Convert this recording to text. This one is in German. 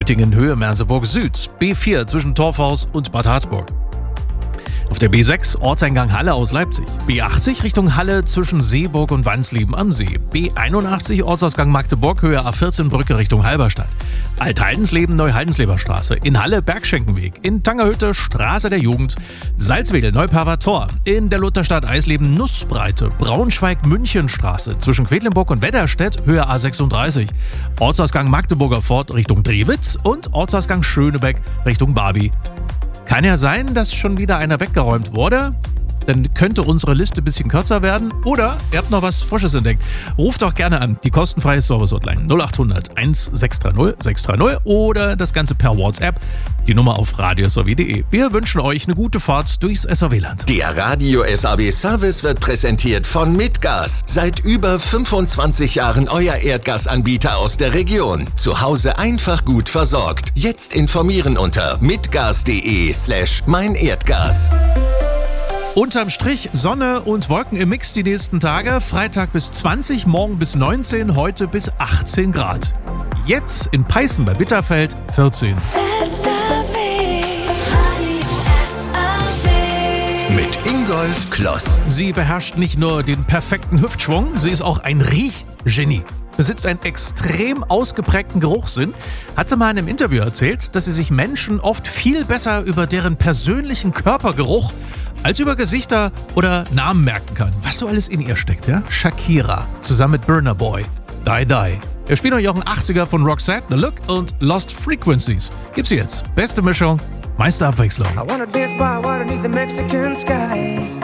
Göttingen Höhe Merseburg Süd, B4 zwischen Torfhaus und Bad Harzburg. Auf der B6 Ortseingang Halle aus Leipzig, B80 Richtung Halle zwischen Seeburg und Wansleben am See, B81 Ortsausgang Magdeburg Höhe A14 Brücke Richtung Halberstadt, Altheidensleben Neuhaldensleber Straße, in Halle Bergschenkenweg, in Tangerhütte Straße der Jugend, Salzwedel Neupaver Tor, in der Lutherstadt Eisleben Nussbreite, Braunschweig Münchenstraße zwischen Quedlinburg und Wedderstedt Höhe A36, Ortsausgang Magdeburger Fort Richtung Drewitz und Ortsausgang Schönebeck Richtung Barby. Kann ja sein, dass schon wieder einer weggeräumt wurde. Dann könnte unsere Liste ein bisschen kürzer werden. Oder ihr habt noch was Frisches entdeckt. Ruft doch gerne an, die kostenfreie Service-Hotline 0800 1630 630 oder das Ganze per WhatsApp. Die Nummer auf radiosaw.de. Wir wünschen euch eine gute Fahrt durchs SAW-Land. Der Radio SAW Service wird präsentiert von Mitgas. Seit über 25 Jahren euer Erdgasanbieter aus der Region. Zu Hause einfach gut versorgt. Jetzt informieren unter mitgas.de/meinerdgas. Unterm Strich Sonne und Wolken im Mix die nächsten Tage. Freitag bis 20, morgen bis 19, heute bis 18 Grad. Jetzt in Peißen bei Bitterfeld 14. Mit Ingolf Kloss. Sie beherrscht nicht nur den perfekten Hüftschwung, sie ist auch ein Riechgenie. Besitzt einen extrem ausgeprägten Geruchssinn, hatte mal in einem Interview erzählt, dass sie sich Menschen oft viel besser über deren persönlichen Körpergeruch als über Gesichter oder Namen merken kann. Was so alles in ihr steckt, ja? Shakira, zusammen mit Burna Boy, Die Die. Wir spielen euch auch einen 80er von Roxette, The Look und Lost Frequencies. Gibt's jetzt. Beste Mischung, meiste Abwechslung. I wanna dance by water beneath the Mexican sky.